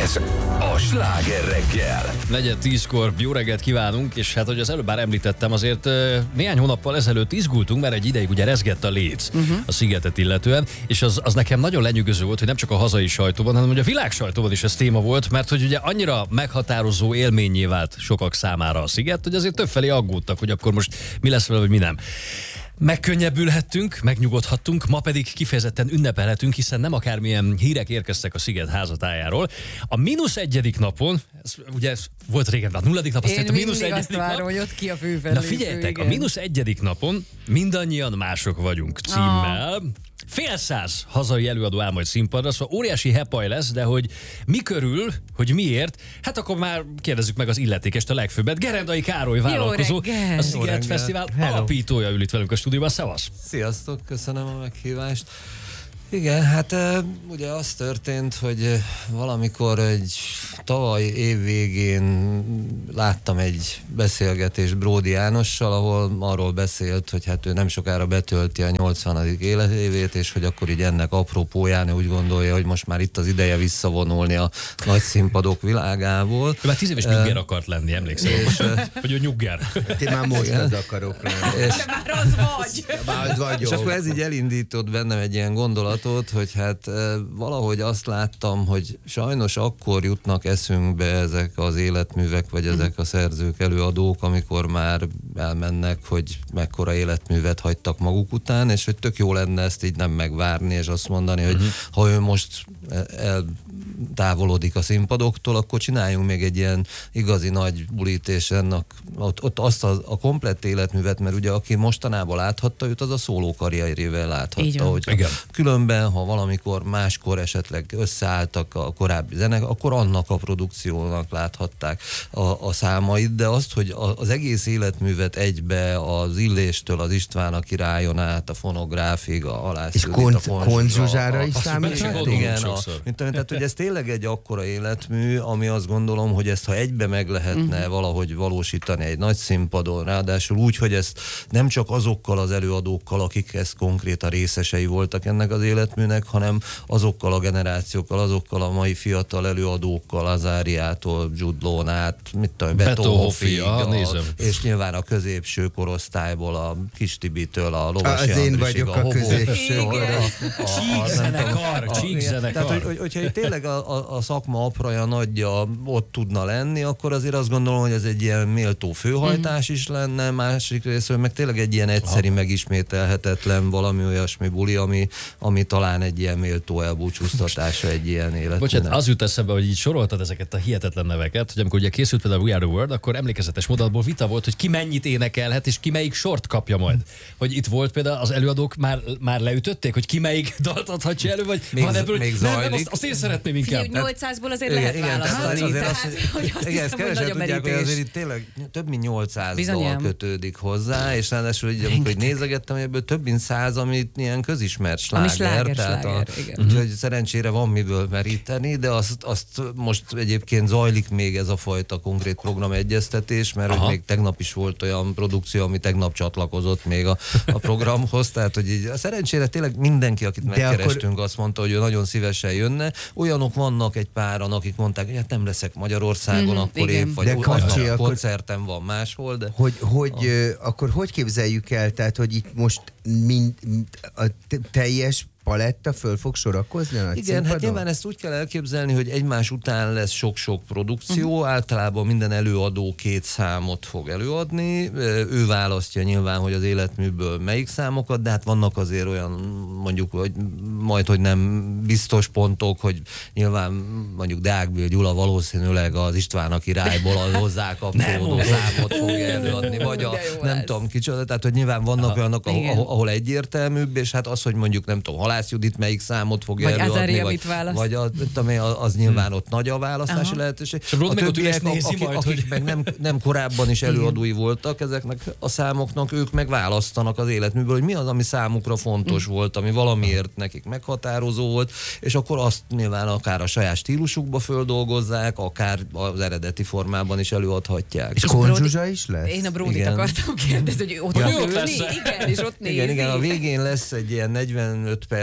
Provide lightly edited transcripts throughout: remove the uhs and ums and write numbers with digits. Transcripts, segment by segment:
Ez a Sláger reggel. 9:10-kor jó reggelt kívánunk, és hát, hogy az előbb már említettem, azért néhány hónappal ezelőtt izgultunk, mert egy ideig ugye rezgett a léc a szigetet illetően, és az nekem nagyon lenyűgöző volt, hogy nem csak a hazai sajtóban, hanem hogy a világ sajtóban is ez téma volt, mert hogy ugye annyira meghatározó élménnyé vált sokak számára a sziget, hogy azért többfelé aggódtak, hogy akkor most mi lesz vele, vagy mi nem. Megkönnyebbülhettünk, megnyugodhattunk, ma pedig kifejezetten ünnepelhetünk, hiszen nem akármilyen hírek érkeztek a sziget házatájáról. A -1. napon, ugye ez volt régen, a 0. nap, aztán a -1. azt várom, hogy ott ki a főfelé. Na figyeljetek, a -1. napon mindannyian mások vagyunk címmel. Fél száz hazai előadó áll majd színpadra, szóval óriási hepaj lesz, de hogy mi körül, hogy miért, hát akkor már kérdezzük meg az illetékest, a legfőbbet. Gerendai Károly vállalkozó, a Sziget Fesztivál alapítója ül itt velünk a stúdióban. Szevasz! Sziasztok, köszönöm a meghívást. Igen, hát ugye az történt, hogy valamikor tavaly év végén láttam egy beszélgetést Bródi Jánossal, ahol arról beszélt, hogy hát ő nem sokára betölti a 80. életévét, és hogy akkor így ennek apropóján úgy gondolja, hogy most már itt az ideje visszavonulni a nagy színpadok világából. Ő már 10 éves nyugger akart lenni, emlékszem, hogy ő nyugger. Én már most az akarok lenni. De már az vagy. Már az vagyok. És akkor ez így elindított bennem egy ilyen gondolatot, hogy hát valahogy azt láttam, hogy sajnos akkor jutnak eszünkbe ezek az életművek, vagy ezek a szerzők, előadók, amikor már elmennek, hogy mekkora életművet hagytak maguk után, és hogy tök jó lenne ezt így nem megvárni, és azt mondani, hogy ha ő most eltávolodik a színpadoktól, akkor csináljunk még egy ilyen igazi nagy bulit, és ennek ott azt a komplett életművet, mert ugye aki mostanában láthatta őt, az a szóló karrierével láthatta, hogy különben, ha valamikor máskor esetleg összeálltak a korábbi zenek, akkor annak a produkciónak láthatták a számait, de azt, hogy az egész életművet egybe az Illéstől az István a királyon át, a fonográfig, a Halász és Koncz Zsuzsára is számít? Igen, tehát hogy ez tényleg egy akkora életmű, ami azt gondolom, hogy ezt ha egybe meg lehetne valahogy valósítani egy nagy színpadon, ráadásul úgy, hogy ezt nem csak azokkal az előadókkal, akik ezt konkrétan részesei voltak ennek az életműnek, hanem azokkal a generációkkal, azokkal a mai fiatal előadókkal, Azáriától, Jude Law-n át, mit tudom, Beto Hoffig, és nyilván a középső korosztályból, a Kis Tibitől, a Lovasi Andrisig, a középső. Csíkzenekar. Tehát, hogyha tényleg a szakma apraja nagyja ott tudna lenni, akkor azért azt gondolom, hogy ez egy ilyen méltó főhajtás is lenne, másik részről meg tényleg egy ilyen egyszeri, megismételhetetlen valami olyasmi buli, ami talán egy ilyen méltó elbúcsúztatása egy ilyen életnek. Bocsánat, az jut eszembe, hogy így soroltad ezeket a hihetetlen neveket, hogy amikor ugye készült például We Are The World, akkor emlékezetes módonból vita volt, hogy ki mennyit énekelhet, és ki melyik sort kapja majd. Hogy itt volt például az előadók már leütötték, hogy ki melyik dalt adhatja elő, vagy még, van ebből, még nem, azt én szeretném inkább. 800-ból azért lehet választani. Igen, ezt kevesen tudják, hogy azért itt tényleg több mint 800 dal kötődik hozzá, és ráadásul, amikor nézegettem, ebből több mint 100, amit ilyen közismert sláger. Úgyhogy szerencsére van miből meríteni, de azt most egyébként zajlik még ez a fajta konkrét programegyeztetés, mert még tegnap is volt olyan produkció, ami tegnap csatlakozott még a programhoz, tehát hogy így szerencsére tényleg mindenki, akit megkerestünk, azt mondta, hogy ő nagyon szívesen jönne. Olyanok vannak egy páran, akik mondták, hogy hát nem leszek Magyarországon, akkor épp, vagy a koncerten van máshol, de... Akkor hogy képzeljük el, tehát hogy itt most a teljes paletta föl fog sorakozni a nagy színpadon? Hát nyilván ezt úgy kell elképzelni, hogy egymás után lesz sok-sok produkció, általában minden előadó 2 számot fog előadni, ő választja nyilván, hogy az életműből melyik számokat, de hát vannak azért olyan, mondjuk, hogy hogy nem biztos pontok, hogy nyilván mondjuk Deák Bél Gyula valószínűleg az István a királyból a hozzá kapcsolódó számot fogja előadni, vagy nem tudom kicsoda, tehát hogy nyilván vannak olyanok, ahol egyértelműbb, és hát az, hogy mondjuk nem tudom, Halász Judit melyik számot fogja előadni, vagy az nyilván ott nagy a választási lehetőség. A többiek, akik meg nem korábban is előadói voltak ezeknek a számoknak, ők meg választanak az életműből, hogy mi az, ami számukra fontos volt, ami valamiért nekik meghatározó volt, és akkor azt nyilván akár a saját stílusukba földolgozzák, akár az eredeti formában is előadhatják. És Koncz Zsuzsa is lesz? Én a Bródit akartam kérdezni, hogy ott ülni? Igen, és ott nézi. Igen, a végén lesz egy ilyen 45 perc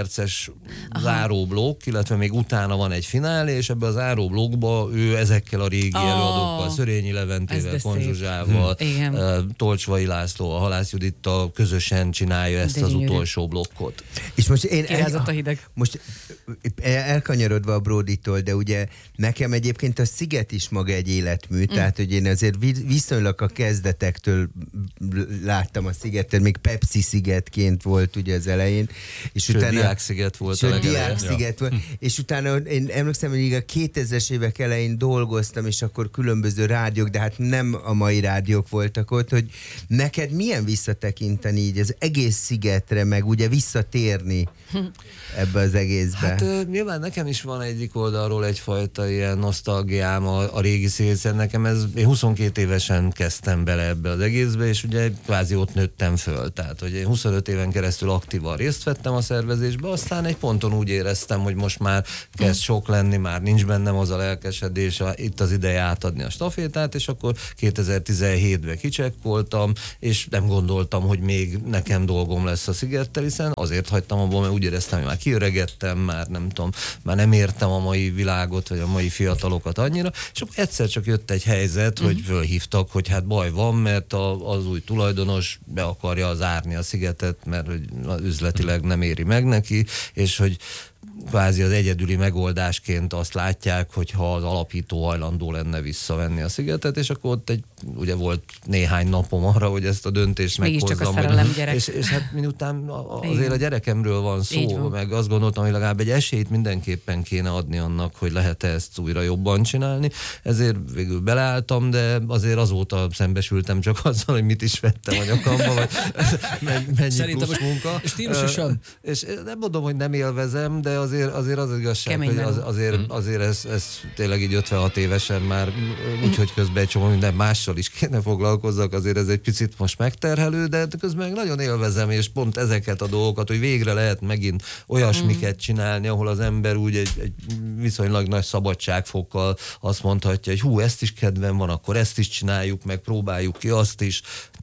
perces záróblokk, illetve még utána van egy finálé, és ebben a záróblokkban ő ezekkel a régi előadókkal, Szörényi Leventével, Konzsuzsával, Tolcsvai László, a Halász Judittal közösen csinálja ezt az utolsó blokkot. És most én a hideg. Most elkanyarodva a Bróditól, de ugye nekem egyébként a Sziget is maga egy életmű, tehát hogy én azért viszonylag a kezdetektől láttam a Szigetet, még Pepsi Szigetként volt ugye az elején. És utána Diák Sziget volt. Volt. És utána én emlékszem, hogy a 2000-es évek elején dolgoztam, és akkor különböző rádiók, de hát nem a mai rádiók voltak ott, hogy neked milyen visszatekinteni így az egész Szigetre, meg ugye visszatérni ebbe az egészbe? Hát nyilván nekem is van egyik oldalról egyfajta ilyen nosztalgiám a régi Sziget. Nekem én 22 évesen kezdtem bele ebbe az egészbe, és ugye kvázi ott nőttem föl. Tehát, hogy én 25 éven keresztül aktívan részt vettem a szervezésbe, aztán egy ponton úgy éreztem, hogy most már kezd sok lenni, már nincs bennem az a lelkesedés, itt az ideje átadni a stafétát, és akkor 2017-ben kicsekkoltam, és nem gondoltam, hogy még nekem dolgom lesz a Szigettel, hiszen azért hagytam abból, mert úgy éreztem, hogy már kiöregettem, már nem tudom, már nem értem a mai világot, vagy a mai fiatalokat annyira, és akkor egyszer csak jött egy helyzet, hogy fölhívtak, hogy hát baj van, mert az új tulajdonos be akarja zárni a Szigetet, mert hogy üzletileg nem éri meg neki, és hogy kvázi az egyedüli megoldásként azt látják, hogyha az alapító hajlandó lenne visszavenni a Szigetet, és akkor ott ugye volt néhány napom arra, hogy ezt a döntést meghozzam. És hát miután azért a gyerekemről van szó, meg azt gondoltam, hogy legalább egy esélyt mindenképpen kéne adni annak, hogy lehet-e ezt újra jobban csinálni. Ezért végül beleálltam, de azért azóta szembesültem csak azzal, hogy mit is vettem a nyakamba, vagy mennyi plusz munka. És nem mondom, hogy nem élvezem, de azért az igazság, hogy azért ez tényleg így 56 évesen már úgyhogy közben egy csomó minden mással is kéne foglalkozzak, azért ez egy picit most megterhelő, de közben nagyon élvezem, és pont ezeket a dolgokat, hogy végre lehet megint olyasmiket csinálni, ahol az ember úgy egy viszonylag nagy szabadságfokkal azt mondhatja, hogy hú, ezt is kedvem van, akkor ezt is csináljuk, meg próbáljuk ki azt is.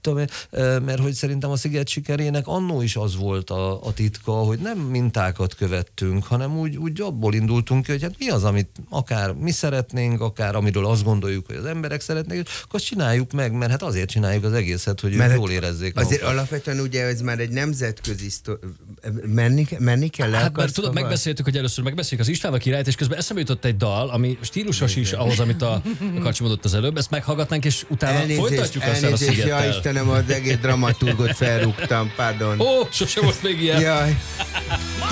Mert hogy szerintem a Sziget sikerének annó is az volt a titka, hogy nem mintákat követtünk, hanem úgy abból indultunk ki, hogy hát mi az, amit akár mi szeretnénk, akár amiről azt gondoljuk, hogy az emberek szeretnék, akkor azt csináljuk meg, mert hát azért csináljuk az egészet, hogy ők jól érezzék azért magukat. Alapvetően ugye ez már egy nemzetközi menni kell. Hát mert tudod, megbeszéltük, hogy először megbeszéljük az István a királyt, és közben eszembe jutott egy dal, ami stílusos is ahhoz, amit a Kacsi mondott az előbb, ezt meghallgatnánk, és utána folytatjuk aztán a Szigettel. Ja, Istenem, az egész dramaturgot felrúgtam, pardon. Ó, sose volt még ilyen. Jaj.